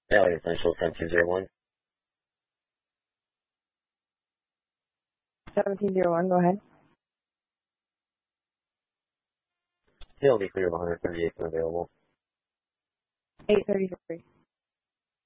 Valley Essential 1701. 1701, go ahead. He'll be clear of 138 when available. 833.